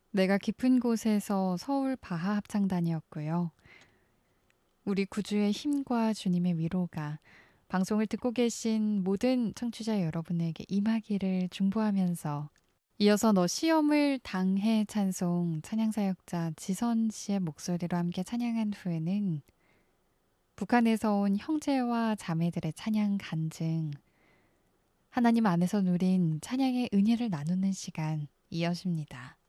내가 깊은 곳에서 서울 바하 합창단이었고요. 우리 구주의 힘과 주님의 위로가 방송을 듣고 계신 모든 청취자 여러분에게 임하기를 중보하면서 이어서 너 시험을 당해 찬송 찬양사역자 지선 씨의 목소리로 함께 찬양한 후에는 북한에서 온 형제와 자매들의 찬양 간증, 하나님 안에서 누린 찬양의 은혜를 나누는 시간 이어집니다.